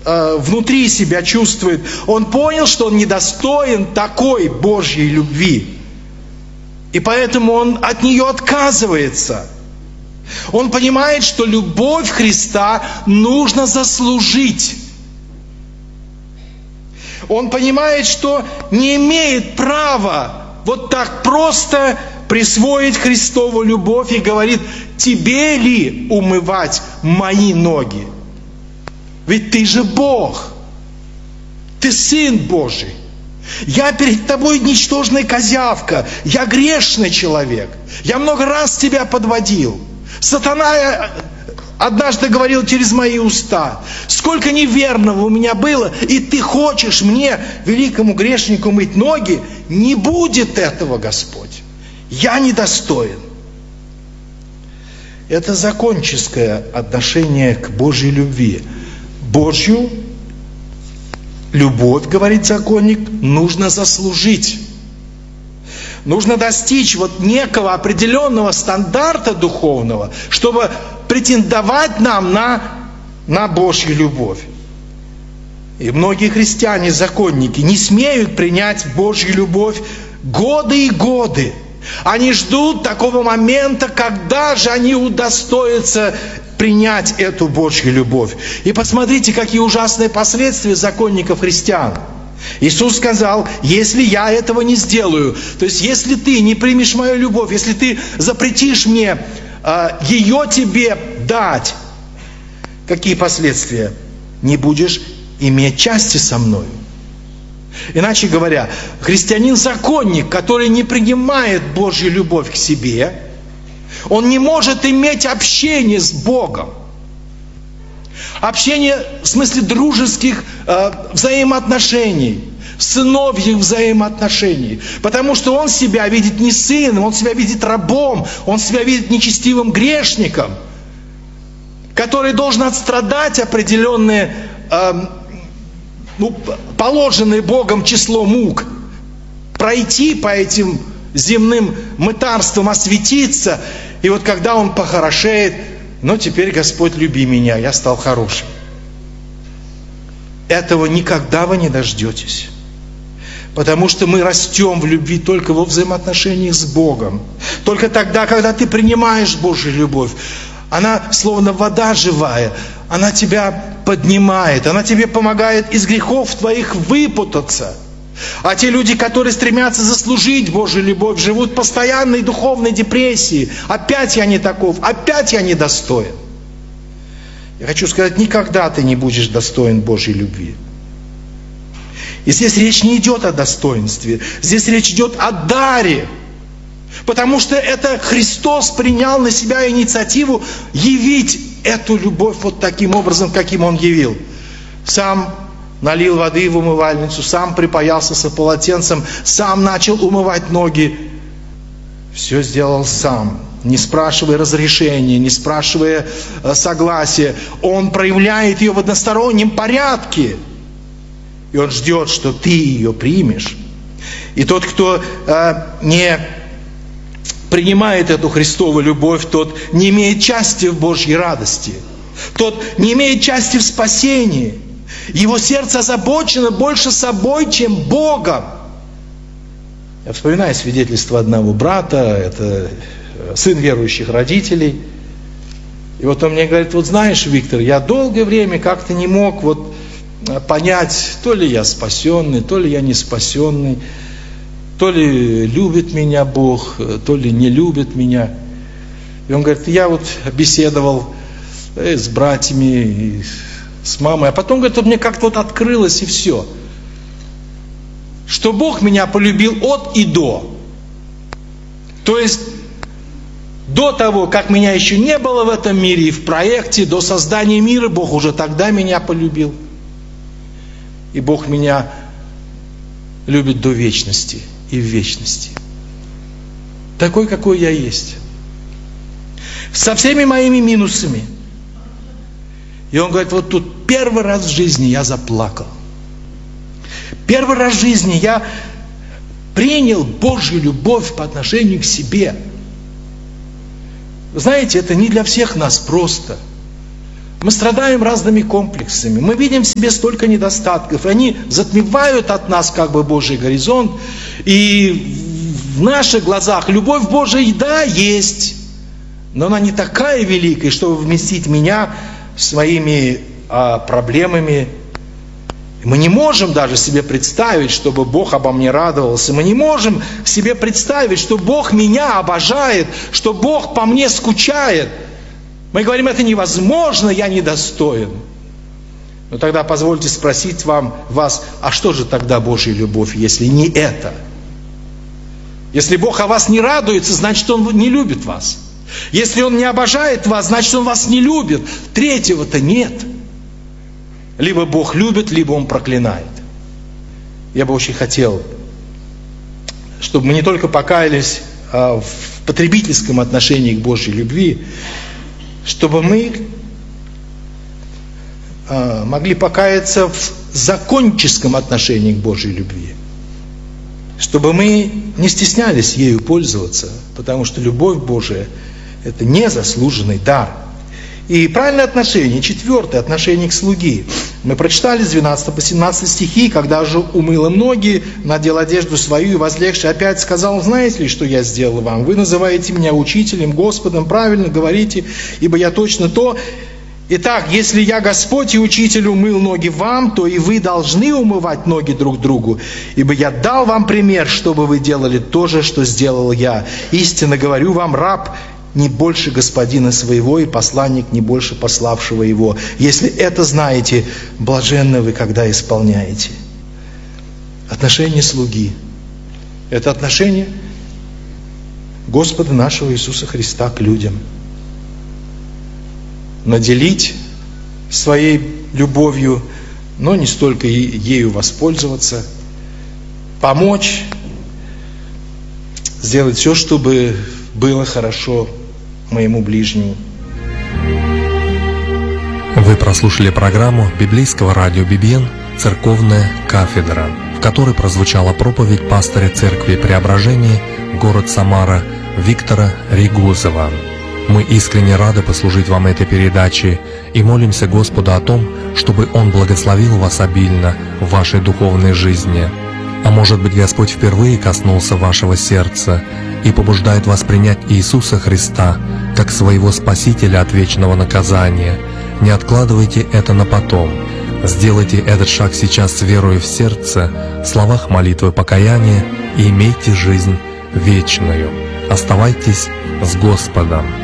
внутри себя чувствует. Он понял, что он недостоин такой Божьей любви. И поэтому он от нее отказывается. Он понимает, что любовь Христа нужно заслужить. Он понимает, что не имеет права вот так просто присвоить Христову любовь и говорит: тебе ли умывать мои ноги? Ведь ты же Бог. Ты Сын Божий. Я перед тобой ничтожная козявка. Я грешный человек. Я много раз тебя подводил. Сатана однажды говорил через мои уста: сколько неверного у меня было, и ты хочешь мне, великому грешнику, мыть ноги? Не будет этого, Господь. Я недостоин. Это законческое отношение к Божьей любви. Божью любовь, говорит законник, нужно заслужить. Нужно достичь вот некого определенного стандарта духовного, чтобы претендовать нам на Божью любовь. И многие христиане, законники, не смеют принять Божью любовь годы и годы. Они ждут такого момента, когда же они удостоятся принять эту Божью любовь. И посмотрите, какие ужасные последствия законников христиан. Иисус сказал: если я этого не сделаю, то есть если ты не примешь мою любовь, если ты запретишь мне ее тебе дать, какие последствия? Не будешь иметь части со мною. Иначе говоря, христианин-законник, который не принимает Божью любовь к себе, он не может иметь общение с Богом. Общение в смысле дружеских взаимоотношений, сыновьих взаимоотношений. Потому что он себя видит не сыном, он себя видит рабом, он себя видит нечестивым грешником, который должен отстрадать определенные, положенное Богом число мук, пройти по этим земным мытарствам, осветиться. И вот когда он похорошеет: ну теперь, Господь, люби меня, я стал хорошим. Этого никогда вы не дождетесь. Потому что мы растем в любви только во взаимоотношениях с Богом. Только тогда, когда ты принимаешь Божью любовь. Она словно вода живая. Она тебя поднимает. Она тебе помогает из грехов твоих выпутаться. А те люди, которые стремятся заслужить Божью любовь, живут в постоянной духовной депрессии. Опять я не таков, опять я недостоин. Я хочу сказать, никогда ты не будешь достоин Божьей любви. И здесь речь не идет о достоинстве, здесь речь идет о даре. Потому что это Христос принял на себя инициативу явить эту любовь вот таким образом, каким Он явил. Сам налил воды в умывальницу, сам припаялся со полотенцем, сам начал умывать ноги. Все сделал сам, не спрашивая разрешения, не спрашивая согласия. Он проявляет ее в одностороннем порядке. И Он ждет, что ты ее примешь. И тот, кто не принимает эту Христову любовь, тот не имеет части в Божьей радости. Тот не имеет части в спасении. Его сердце озабочено больше собой, чем Богом. Я вспоминаю свидетельство одного брата, это сын верующих родителей. И вот он мне говорит: вот знаешь, Виктор, я долгое время как-то не мог понять, то ли я спасенный, то ли я не спасенный, то ли любит меня Бог, то ли не любит меня. И он говорит: я вот беседовал с братьями, с мамой, а потом, говорит, мне как-то открылось и все, что Бог меня полюбил от и до. То есть до того, как меня еще не было в этом мире и в проекте, до создания мира, Бог уже тогда меня полюбил. И Бог меня любит до вечности и в вечности. Такой, какой я есть. Со всеми моими минусами. И он говорит: вот тут первый раз в жизни я заплакал. Первый раз в жизни я принял Божью любовь по отношению к себе. Вы знаете, это не для всех нас просто. Мы страдаем разными комплексами. Мы видим в себе столько недостатков. И они затмевают от нас как бы Божий горизонт. И в наших глазах любовь Божия, да, есть. Но она не такая великая, чтобы вместить меня своими проблемами. Мы не можем даже себе представить, чтобы Бог обо мне радовался. Мы не можем себе представить, что Бог меня обожает, что Бог по мне скучает. Мы говорим, это невозможно, я недостоин. Но тогда позвольте спросить вас, а что же тогда Божья любовь, если не это? Если Бог о вас не радуется, значит, Он не любит вас. Если Он не обожает вас, значит, Он вас не любит. Третьего-то нет. Либо Бог любит, либо Он проклинает. Я бы очень хотел, чтобы мы не только покаялись в потребительском отношении к Божьей любви, чтобы мы могли покаяться в законническом отношении к Божьей любви. Чтобы мы не стеснялись ею пользоваться, потому что любовь Божия – это незаслуженный дар. И правильное отношение, четвертое, отношение к слуге. Мы прочитали с 12 по 17 стихи, когда же умыл им ноги, надел одежду свою и возлегший опять сказал, знаете ли, что я сделал вам? Вы называете меня учителем, Господом, правильно говорите, ибо я точно то. Итак, если я Господь и Учитель умыл ноги вам, то и вы должны умывать ноги друг другу, ибо я дал вам пример, чтобы вы делали то же, что сделал я. Истинно говорю вам, раб не больше господина своего, и посланник не больше пославшего его. Если это знаете, блаженны вы, когда исполняете. Отношение слуги – это отношение Господа нашего Иисуса Христа к людям. Наделить своей любовью, но не столько ею воспользоваться, помочь, сделать все, чтобы было хорошо моему ближнему. Вы прослушали программу библейского радио «Бибьен. Церковная кафедра», в которой прозвучала проповедь пастыря Церкви Преображения, город Самара, Виктора Ригузова. Мы искренне рады послужить вам этой передачей и молимся Господу о том, чтобы Он благословил вас обильно в вашей духовной жизни. А может быть, Господь впервые коснулся вашего сердца и побуждает вас принять Иисуса Христа как своего Спасителя от вечного наказания. Не откладывайте это на потом. Сделайте этот шаг сейчас с верою в сердце, в словах молитвы покаяния и имейте жизнь вечную. Оставайтесь с Господом.